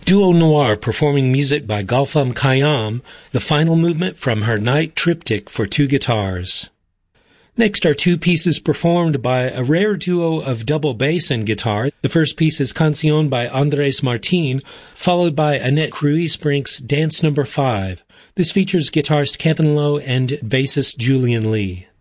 Duo Noir performing music by Gulfam Khayyam, the final movement from her Night Triptych for 2 guitars. Next are 2 pieces performed by a rare duo of double bass and guitar. The first piece is Canción by Andres Martin, followed by Annette Cruise-Brink's Dance No. 5. This features guitarist Kevin Lowe and bassist Julian Lee.